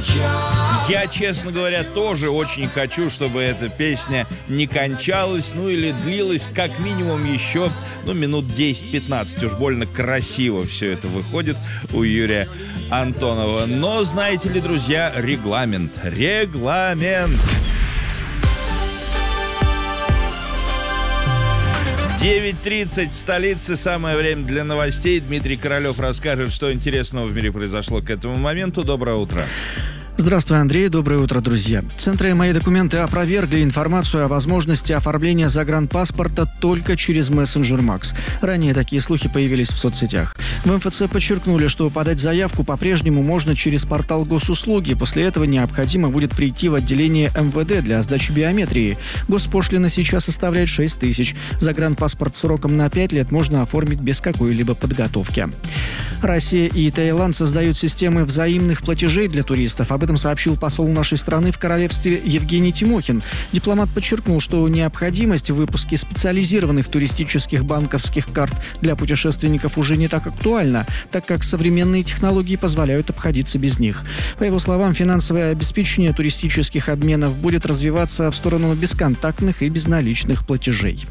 Я, честно говоря, тоже очень хочу, чтобы эта песня не кончалась, или длилась как минимум еще, минут 10-15. Уж больно красиво все это выходит у Юрия Антонова. Но, знаете ли, друзья, регламент. 9:30 в столице. Самое время для новостей. Дмитрий Королев расскажет, что интересного в мире произошло к этому моменту. Доброе утро. Здравствуй, Андрей. Доброе утро, друзья. Центры «Мои документы» опровергли информацию о возможности оформления загранпаспорта только через мессенджер Макс. Ранее такие слухи появились в соцсетях. В МФЦ подчеркнули, что подать заявку по-прежнему можно через портал госуслуги. После этого необходимо будет прийти в отделение МВД для сдачи биометрии. Госпошлина сейчас составляет 6 тысяч. Загранпаспорт сроком на 5 лет можно оформить без какой-либо подготовки. Россия и Таиланд создают системы взаимных платежей для туристов. Об этом сообщил посол нашей страны в королевстве Евгений Тимохин. Дипломат подчеркнул, что необходимость в выпуске специализированных туристических банковских карт для путешественников уже не так актуальна, так как современные технологии позволяют обходиться без них. По его словам, финансовое обеспечение туристических обменов будет развиваться в сторону бесконтактных и безналичных платежей.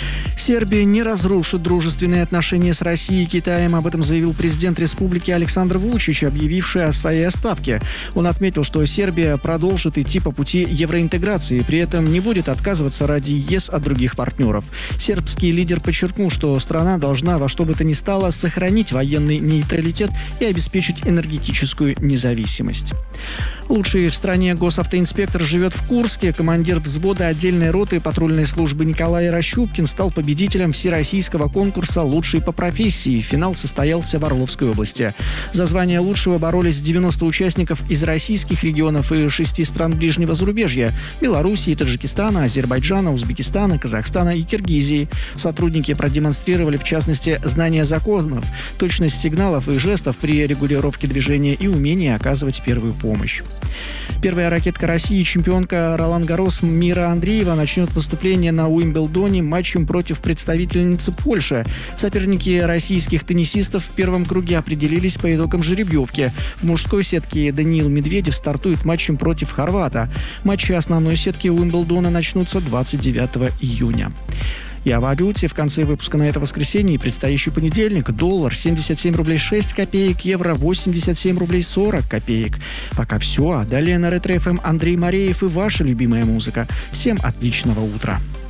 Сербия не разрушит дружественные отношения с Россией и Китаем. Об этом заявил президент республики Александр Вучич, объявивший о своей отставке. Он отметил, что Сербия продолжит идти по пути евроинтеграции, при этом не будет отказываться ради ЕС от других партнеров. Сербский лидер подчеркнул, что страна должна во что бы то ни стало сохранить военный нейтралитет и обеспечить энергетическую независимость. Лучший в стране госавтоинспектор живет в Курске. Командир взвода отдельной роты патрульной службы Николай Рощупкин стал победителем всероссийского конкурса «Лучший по профессии». Финал состоялся в Орловской области. За звание лучшего боролись 90 участников из российских регионов и 6 стран ближнего зарубежья – Белоруссии, Таджикистана, Азербайджана, Узбекистана, Казахстана и Киргизии. Сотрудники продемонстрировали, в частности, знание законов, точность сигналов и жестов при регулировке движения и умение оказывать первую помощь. Первая ракетка России, чемпионка Ролан-Гаррос Мира Андреева, начнет выступление на Уимблдоне матчем против представительницы Польши. Соперники российских теннисистов в первом круге определились по итогам жеребьевки. В мужской сетке Даниил Медведев стартует матчем против хорвата. Матчи основной сетки Уимблдона начнутся 29 июня. И о валюте в конце выпуска на это воскресенье и предстоящий понедельник. Доллар 77 рублей 6 копеек, евро 87 рублей 40 копеек. Пока все. А далее на Ретро-ФМ Андрей Мореев и ваша любимая музыка. Всем отличного утра.